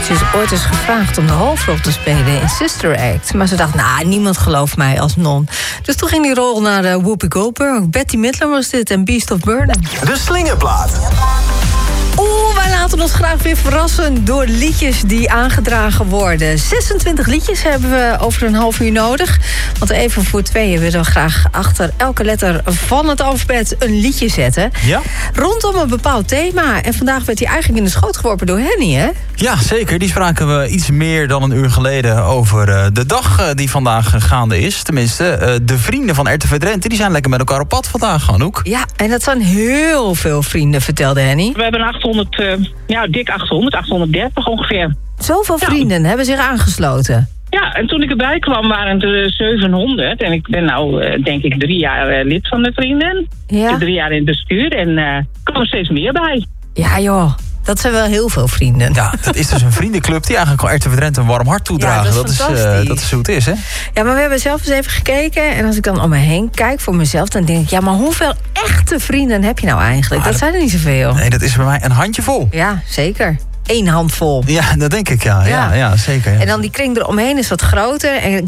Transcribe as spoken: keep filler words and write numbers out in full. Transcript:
Ze is ooit eens gevraagd om de hoofdrol te spelen in Sister Act. Maar ze dacht, nou, niemand gelooft mij als non. Dus toen ging die rol naar uh, Whoopi Goldberg. Betty Midler was dit en Beast of Burden. De Slingerplaat. Oeh, wij laten ons graag weer verrassen door liedjes die aangedragen worden. zesentwintig liedjes hebben we over een half uur nodig. Want even voor tweeën willen we graag achter elke letter van het alfabet een liedje zetten. Ja. Rondom een bepaald thema. En vandaag werd hij eigenlijk in de schoot geworpen door Henny, hè? Ja, zeker. Die spraken we iets meer dan een uur geleden over uh, de dag uh, die vandaag uh, gaande is. Tenminste, uh, de vrienden van R T V Drenthe die zijn lekker met elkaar op pad vandaag, Anouk. Ja, en dat zijn heel veel vrienden, vertelde Henny. We hebben achthonderd, uh, ja, dik achthonderd, achthonderddertig ongeveer. Zoveel Ja. vrienden hebben zich aangesloten. Ja, en toen ik erbij kwam waren het er zevenhonderd. En ik ben nou, uh, denk ik, drie jaar uh, lid van de vrienden. Ja? Ik zit drie jaar in het bestuur en uh, er komen steeds meer bij. Ja, joh. Dat zijn wel heel veel vrienden. Ja, dat is dus een vriendenclub die eigenlijk al R T V Drenthe een warm hart toedragen. Ja, dat is dat, is, uh, fantastisch. dat is hoe het is, hè? Ja, maar we hebben zelf eens even gekeken. En als ik dan om me heen kijk voor mezelf, dan denk ik, ja, maar hoeveel echte vrienden heb je nou eigenlijk? Ah, dat dat- zijn er niet zoveel. Nee, dat is bij mij een handjevol. Ja, zeker. Eén handvol. Ja, dat denk ik, ja. Ja, Ja. ja, zeker. Ja. En dan die kring eromheen is wat groter. En